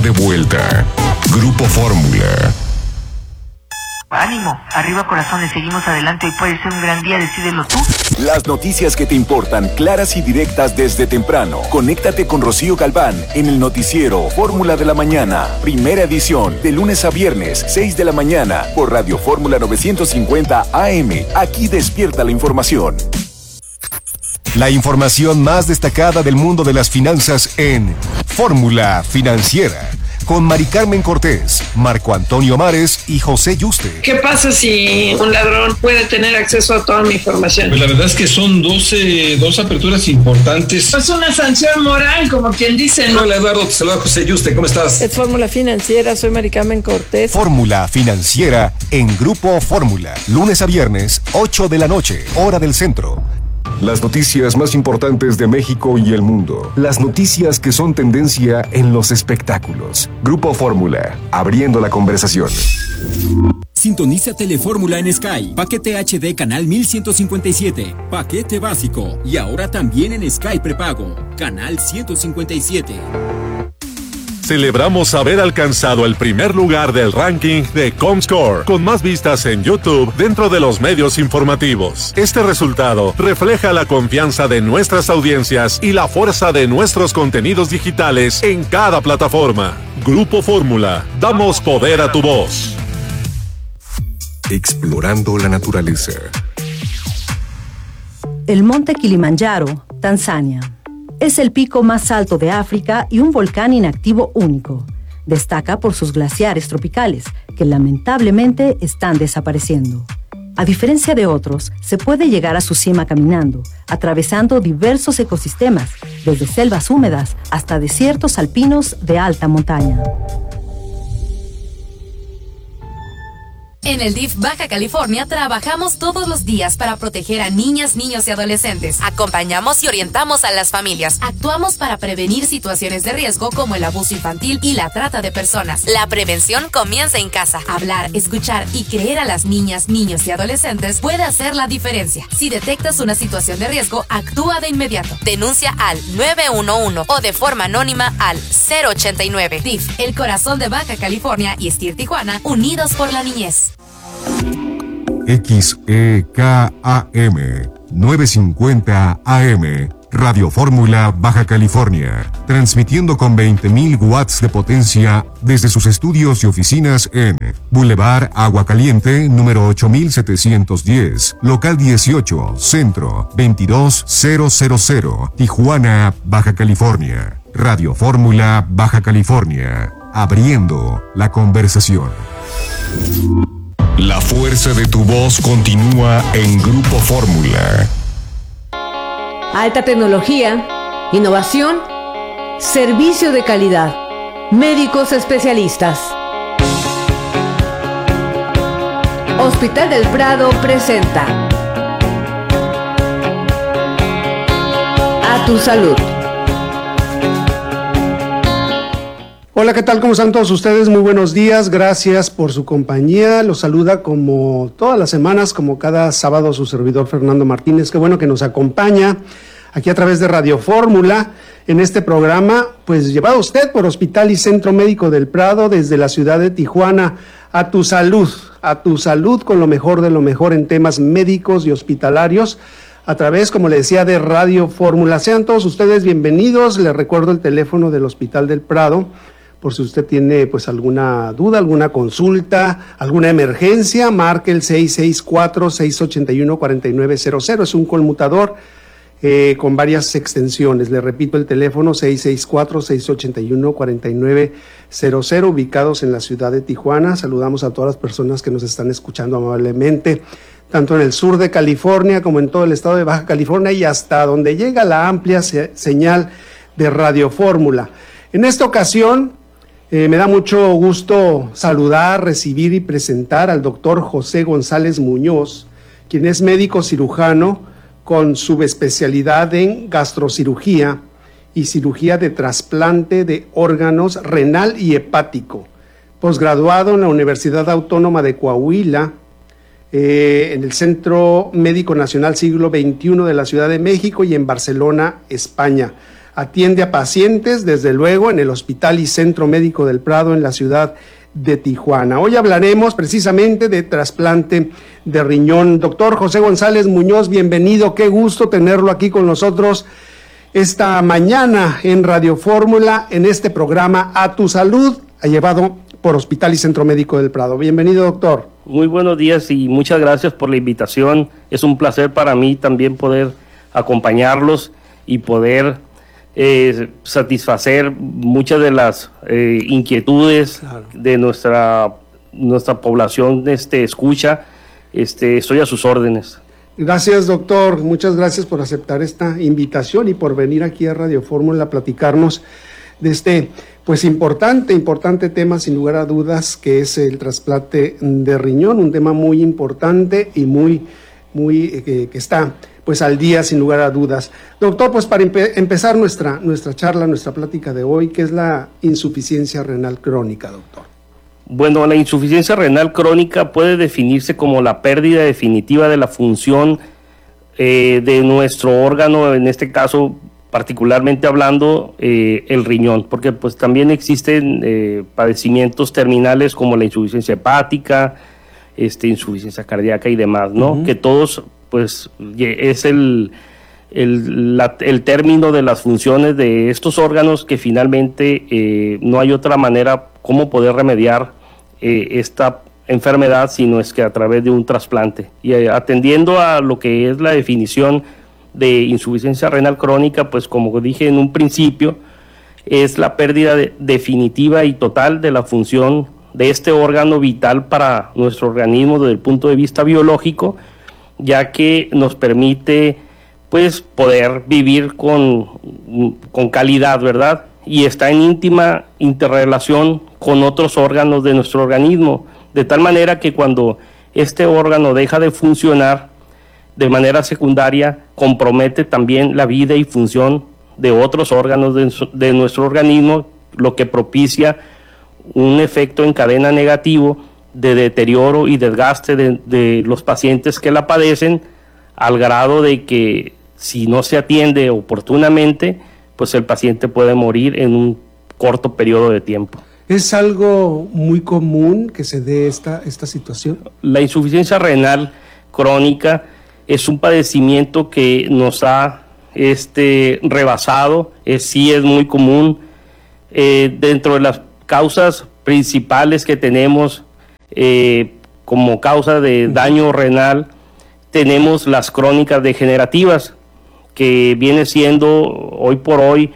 de vuelta. Grupo Fórmula. Ánimo, arriba corazones, seguimos adelante, hoy puede ser un gran día, decídelo tú. Las noticias que te importan, claras y directas desde temprano. Conéctate con Rocío Galván en el noticiero Fórmula de la Mañana, primera edición, de lunes a viernes, 6 de la mañana, por Radio Fórmula 950 AM. Aquí despierta la información. La información más destacada del mundo de las finanzas en Fórmula Financiera, con Mari Carmen Cortés, Marco Antonio Mares y José Yuste. ¿Qué pasa si un ladrón puede tener acceso a toda mi información? Pues la verdad es que son dos aperturas importantes. Es una sanción moral, como quien dice, ¿no? Hola Eduardo, te saluda José Yuste, ¿cómo estás? Es Fórmula Financiera, soy Mari Carmen Cortés. Fórmula Financiera en Grupo Fórmula, lunes a viernes, 8 de la noche, hora del centro. Las noticias más importantes de México y el mundo. Las noticias que son tendencia en los espectáculos. Grupo Fórmula, abriendo la conversación. Sintoniza Telefórmula en Sky. Paquete HD canal 1157. Paquete básico. Y ahora también en Sky prepago. Canal 157. Celebramos haber alcanzado el primer lugar del ranking de Comscore, con más vistas en YouTube dentro de los medios informativos. Este resultado refleja la confianza de nuestras audiencias y la fuerza de nuestros contenidos digitales en cada plataforma. Grupo Fórmula, damos poder a tu voz. Explorando la naturaleza. El monte Kilimanjaro, Tanzania. Es el pico más alto de África y un volcán inactivo único. Destaca por sus glaciares tropicales, que lamentablemente están desapareciendo. A diferencia de otros, se puede llegar a su cima caminando, atravesando diversos ecosistemas, desde selvas húmedas hasta desiertos alpinos de alta montaña. En el DIF Baja California trabajamos todos los días para proteger a niñas, niños y adolescentes. Acompañamos y orientamos a las familias. Actuamos para prevenir situaciones de riesgo como el abuso infantil y la trata de personas. La prevención comienza en casa. Hablar, escuchar y creer a las niñas, niños y adolescentes puede hacer la diferencia. Si detectas una situación de riesgo, actúa de inmediato. Denuncia al 911 o de forma anónima al 089. DIF, el corazón de Baja California y STIR Tijuana, unidos por la niñez. XEKAM 950 AM, Radio Fórmula Baja California, transmitiendo con 20.000 watts de potencia desde sus estudios y oficinas en Boulevard Agua Caliente, número 8710, local 18, centro 22000, Tijuana, Baja California. Radio Fórmula Baja California, abriendo la conversación. La fuerza de tu voz continúa en Grupo Fórmula. Alta tecnología, innovación, servicio de calidad, médicos especialistas. Hospital del Prado presenta A tu salud. Hola, ¿qué tal? ¿Cómo están todos ustedes? Muy buenos días, gracias por su compañía. Los saluda como todas las semanas, como cada sábado, su servidor Fernando Martínez. Qué bueno que nos acompaña aquí a través de Radio Fórmula en este programa, pues llevado a usted por Hospital y Centro Médico del Prado desde la ciudad de Tijuana. A tu salud con lo mejor de lo mejor en temas médicos y hospitalarios. A través, como le decía, de Radio Fórmula. Sean todos ustedes bienvenidos. Les recuerdo el teléfono del Hospital del Prado, por si usted tiene pues alguna duda, alguna consulta, alguna emergencia, marque el 664-681-4900. Es un conmutador con varias extensiones. Le repito el teléfono, 664-681-4900, ubicados en la ciudad de Tijuana. Saludamos a todas las personas que nos están escuchando amablemente, tanto en el sur de California como en todo el estado de Baja California y hasta donde llega la amplia señal de Radio Fórmula. En esta ocasión, me da mucho gusto saludar, recibir y presentar al doctor José González Muñoz, quien es médico cirujano con subespecialidad en gastrocirugía y cirugía de trasplante de órganos renal y hepático. Posgraduado en la Universidad Autónoma de Coahuila, en el Centro Médico Nacional Siglo XXI de la Ciudad de México y en Barcelona, España. atiende a pacientes, desde luego, en el Hospital y Centro Médico del Prado en la ciudad de Tijuana. Hoy hablaremos precisamente de trasplante de riñón. Doctor José González Muñoz, bienvenido, qué gusto tenerlo aquí con nosotros esta mañana en Radio Fórmula, en este programa A Tu Salud, llevado por Hospital y Centro Médico del Prado. Bienvenido, doctor. Muy buenos días y muchas gracias por la invitación. Es un placer para mí también poder acompañarlos y poder satisfacer muchas de las inquietudes de nuestra población escucha. Estoy a sus órdenes. Gracias, doctor. Muchas gracias por aceptar esta invitación y por venir aquí a Radio Fórmula a platicarnos de este, pues, importante tema, sin lugar a dudas, que es el trasplante de riñón, un tema muy importante y muy que está, pues, al día, sin lugar a dudas. Doctor, pues, para empezar nuestra charla, nuestra plática de hoy, ¿qué es la insuficiencia renal crónica, doctor? Bueno, la insuficiencia renal crónica puede definirse como la pérdida definitiva de la función de nuestro órgano, en este caso particularmente hablando el riñón, porque pues también existen padecimientos terminales como la insuficiencia hepática, insuficiencia cardíaca y demás, ¿no? Uh-huh. Que todos pues es el término de las funciones de estos órganos que finalmente no hay otra manera como poder remediar esta enfermedad, sino es que a través de un trasplante. Y atendiendo a lo que es la definición de insuficiencia renal crónica, pues como dije en un principio, es la pérdida definitiva y total de la función de este órgano vital para nuestro organismo desde el punto de vista biológico, ya que nos permite pues poder vivir con calidad, ¿verdad? Y está en íntima interrelación con otros órganos de nuestro organismo, de tal manera que cuando este órgano deja de funcionar de manera secundaria, compromete también la vida y función de otros órganos de nuestro organismo, lo que propicia un efecto en cadena negativo de deterioro y desgaste de los pacientes que la padecen, al grado de que si no se atiende oportunamente, pues el paciente puede morir en un corto periodo de tiempo. ¿Es algo muy común que se dé esta situación? La insuficiencia renal crónica es un padecimiento que nos ha rebasado, sí es muy común. Dentro de las causas principales que tenemos como causa de daño renal, tenemos las crónicas degenerativas, que viene siendo hoy por hoy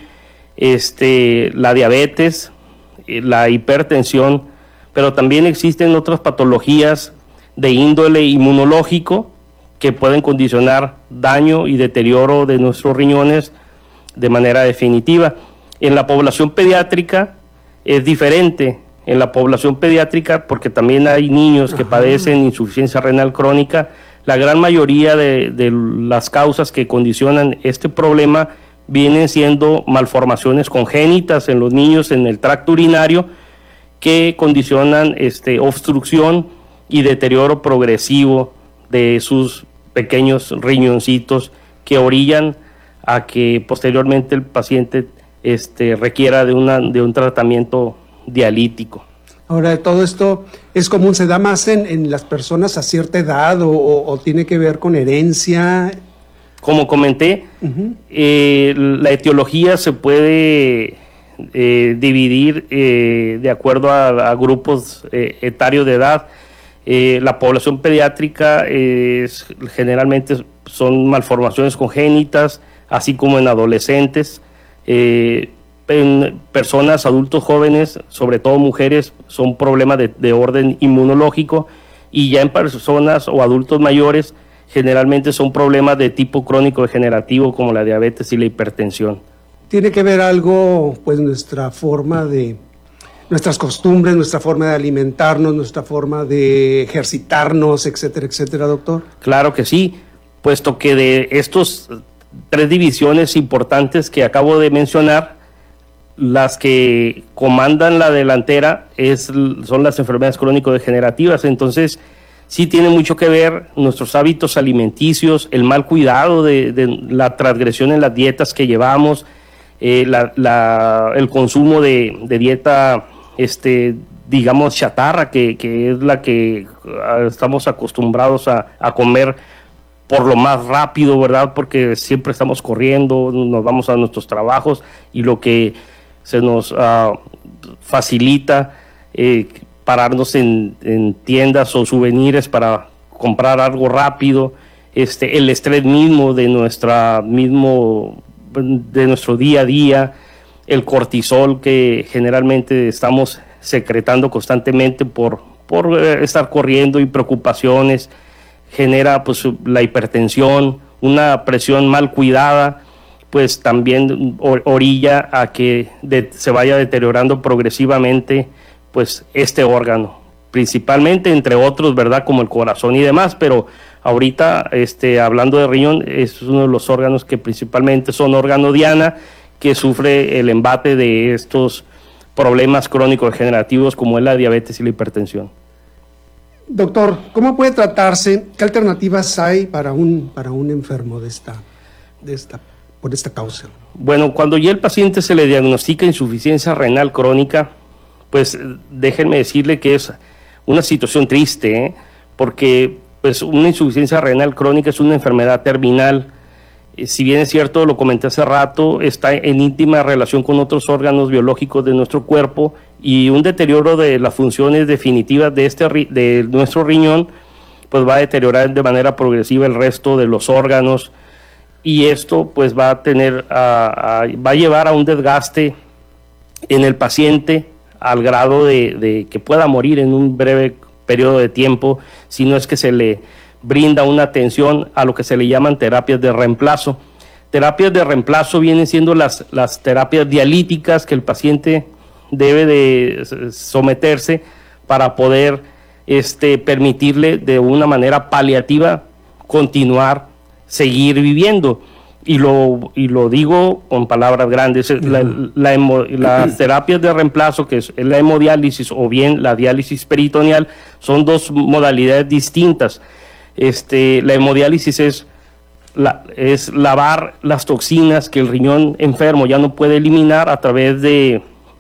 la diabetes, la hipertensión, pero también existen otras patologías de índole inmunológico que pueden condicionar daño y deterioro de nuestros riñones de manera definitiva. En la población pediátrica es diferente. En la población pediátrica, porque también hay niños que padecen insuficiencia renal crónica, la gran mayoría de las causas que condicionan este problema vienen siendo malformaciones congénitas en los niños en el tracto urinario que condicionan obstrucción y deterioro progresivo de sus pequeños riñoncitos que orillan a que posteriormente el paciente requiera de un tratamiento dialítico. Ahora, todo esto es común, ¿se da más en las personas a cierta edad o tiene que ver con herencia? Como comenté, la etiología se puede dividir de acuerdo a grupos etarios de edad. La población pediátrica generalmente son malformaciones congénitas, así como en adolescentes. En personas, adultos jóvenes, sobre todo mujeres, son problemas de orden inmunológico, y ya en personas o adultos mayores generalmente son problemas de tipo crónico degenerativo como la diabetes y la hipertensión. ¿Tiene que ver algo, pues, nuestras costumbres, nuestra forma de alimentarnos, nuestra forma de ejercitarnos, etcétera, etcétera, doctor? Claro que sí, puesto que de estos 3 divisiones importantes que acabo de mencionar, las que comandan la delantera son las enfermedades crónico-degenerativas. Entonces sí tiene mucho que ver nuestros hábitos alimenticios, el mal cuidado de la transgresión en las dietas que llevamos, el consumo de dieta, digamos, chatarra, que es la que estamos acostumbrados a comer por lo más rápido, ¿verdad? Porque siempre estamos corriendo, nos vamos a nuestros trabajos y lo que se nos facilita pararnos en tiendas o souvenirs para comprar algo rápido, el estrés mismo de nuestro día a día, el cortisol que generalmente estamos secretando constantemente por estar corriendo y preocupaciones, genera pues la hipertensión, una presión mal cuidada, pues también orilla a que se vaya deteriorando progresivamente pues este órgano, principalmente entre otros, ¿verdad? Como el corazón y demás, pero ahorita hablando de riñón es uno de los órganos que principalmente son órgano diana, que sufre el embate de estos problemas crónicos degenerativos como es la diabetes y la hipertensión. Doctor, ¿cómo puede tratarse? ¿Qué alternativas hay para un enfermo por esta causa? Bueno, cuando ya el paciente se le diagnostica insuficiencia renal crónica, pues déjenme decirle que es una situación triste, porque pues una insuficiencia renal crónica es una enfermedad terminal. Si bien es cierto, lo comenté hace rato, está en íntima relación con otros órganos biológicos de nuestro cuerpo, y un deterioro de las funciones definitivas de nuestro riñón pues va a deteriorar de manera progresiva el resto de los órganos, y esto pues va a llevar a un desgaste en el paciente al grado de que pueda morir en un breve periodo de tiempo, si no es que se le brinda una atención a lo que se le llaman terapias de reemplazo. Terapias de reemplazo vienen siendo las terapias dialíticas que el paciente debe de someterse para poder permitirle de una manera paliativa continuar, seguir viviendo. Y lo digo con palabras grandes, las terapias de reemplazo, que es la hemodiálisis o bien la diálisis peritoneal, son dos modalidades distintas. La hemodiálisis es lavar las toxinas que el riñón enfermo ya no puede eliminar a través de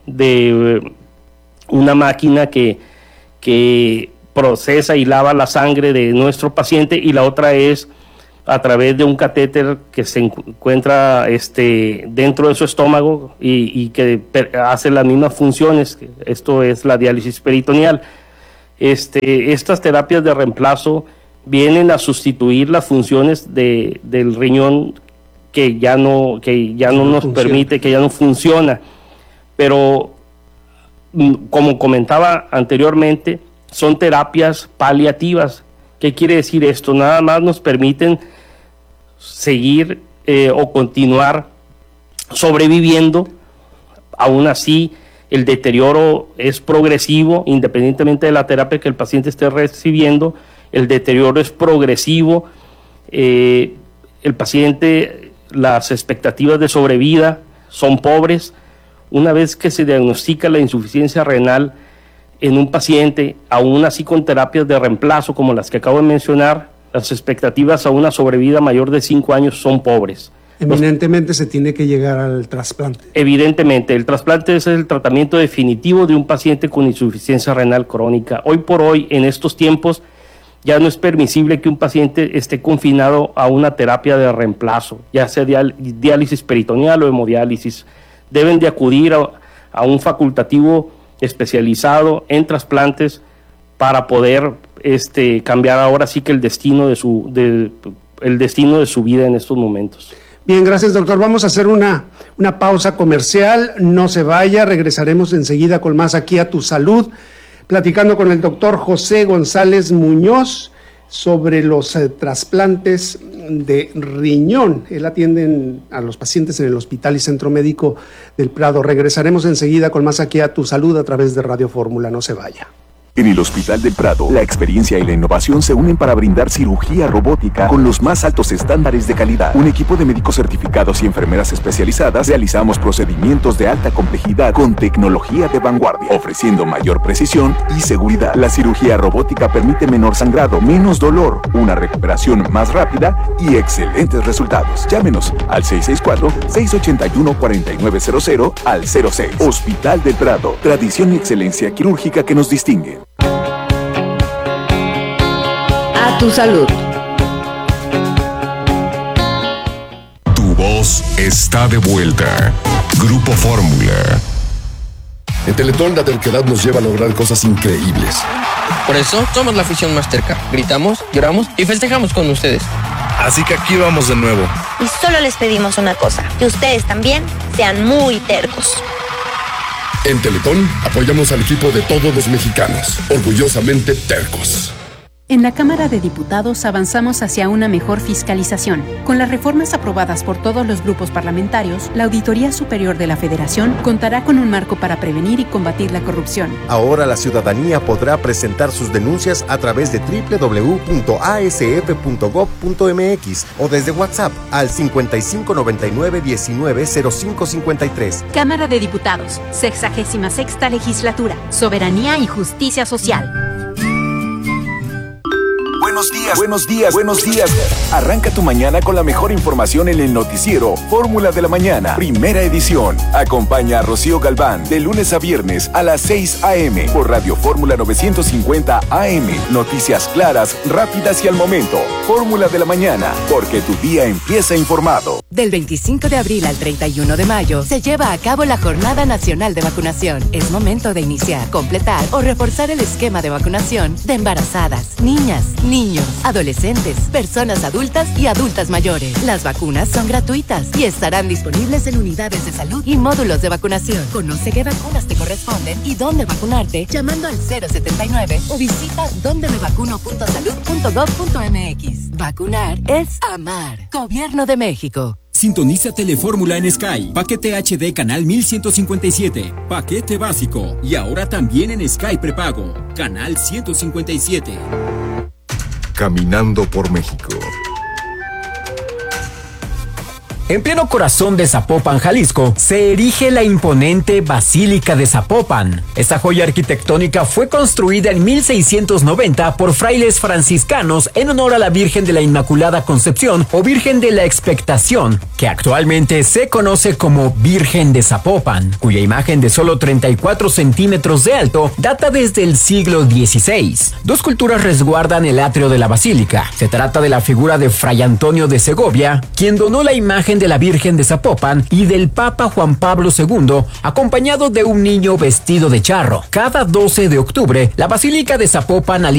una máquina que procesa y lava la sangre de nuestro paciente, y la otra es a través de un catéter que se encuentra dentro de su estómago y que hace las mismas funciones. Esto es la diálisis peritoneal. Estas terapias de reemplazo vienen a sustituir las funciones del riñón que ya no nos permite, que ya no funciona. Pero, como comentaba anteriormente, son terapias paliativas. ¿Qué quiere decir esto? Nada más nos permiten seguir o continuar sobreviviendo. Aún así, el deterioro es progresivo, independientemente de la terapia que el paciente esté recibiendo. El deterioro es progresivo. El paciente, las expectativas de sobrevida son pobres. Una vez que se diagnostica la insuficiencia renal en un paciente, aún así con terapias de reemplazo como las que acabo de mencionar, las expectativas a una sobrevida mayor de 5 años son pobres. Eminentemente se tiene que llegar al trasplante. Evidentemente, el trasplante es el tratamiento definitivo de un paciente con insuficiencia renal crónica. Hoy por hoy, en estos tiempos, ya no es permisible que un paciente esté confinado a una terapia de reemplazo, ya sea diálisis peritoneal o hemodiálisis. Deben de acudir a un facultativo especializado en trasplantes para poder cambiar ahora sí que el destino de su vida en estos momentos. Bien, gracias, doctor. Vamos a hacer una pausa comercial. No se vaya, regresaremos enseguida con más aquí a Tu Salud, platicando con el doctor José González Muñoz sobre los trasplantes de riñón. Él atiende a los pacientes en el Hospital y Centro Médico del Prado. Regresaremos enseguida con más aquí a Tu Salud a través de Radio Fórmula. No se vaya. En el Hospital del Prado, la experiencia y la innovación se unen para brindar cirugía robótica con los más altos estándares de calidad. Un equipo de médicos certificados y enfermeras especializadas realizamos procedimientos de alta complejidad con tecnología de vanguardia, ofreciendo mayor precisión y seguridad. La cirugía robótica permite menor sangrado, menos dolor, una recuperación más rápida y excelentes resultados. Llámenos al 664-681-4900 al 06. Hospital del Prado, tradición y excelencia quirúrgica que nos distingue. A tu salud. Tu voz está de vuelta. Grupo Fórmula. En Teletón la terquedad nos lleva a lograr cosas increíbles. Por eso somos la afición más terca. Gritamos, lloramos y festejamos con ustedes. Así que aquí vamos de nuevo. Y solo les pedimos una cosa, que ustedes también sean muy tercos. En Teletón apoyamos al equipo de todos los mexicanos, orgullosamente tercos. En la Cámara de Diputados avanzamos hacia una mejor fiscalización. Con las reformas aprobadas por todos los grupos parlamentarios, la Auditoría Superior de la Federación contará con un marco para prevenir y combatir la corrupción. Ahora la ciudadanía podrá presentar sus denuncias a través de www.asf.gov.mx o desde WhatsApp al 5599-190553. Cámara de Diputados, 66ª Legislatura, Soberanía y Justicia Social. Buenos días. Arranca tu mañana con la mejor información en el noticiero Fórmula de la Mañana, primera edición. Acompaña a Rocío Galván de lunes a viernes a las 6 a.m. por Radio Fórmula 950 AM. Noticias claras, rápidas y al momento. Fórmula de la Mañana, porque tu día empieza informado. Del 25 de abril al 31 de mayo se lleva a cabo la Jornada Nacional de Vacunación. Es momento de iniciar, completar o reforzar el esquema de vacunación de embarazadas, niñas, niños, adolescentes, personas adultas y adultas mayores. Las vacunas son gratuitas y estarán disponibles en unidades de salud y módulos de vacunación. Conoce qué vacunas te corresponden y dónde vacunarte llamando al 079 o visita dondemevacuno.salud.gov.mx. Vacunar es amar. Gobierno de México. Sintoniza Telefórmula en Sky. Paquete HD canal 1157. Paquete básico. Y ahora también en Sky prepago. Canal 157. Caminando por México. En pleno corazón de Zapopan, Jalisco, se erige la imponente Basílica de Zapopan. Esta joya arquitectónica fue construida en 1690 por frailes franciscanos en honor a la Virgen de la Inmaculada Concepción o Virgen de la Expectación, que actualmente se conoce como Virgen de Zapopan, cuya imagen de solo 34 centímetros de alto data desde el siglo XVI. Dos culturas resguardan el atrio de la basílica. Se trata de la figura de Fray Antonio de Segovia, quien donó la imagen de la Virgen de Zapopan, y del Papa Juan Pablo II, acompañado de un niño vestido de charro. Cada 12 de octubre, la Basílica de Zapopan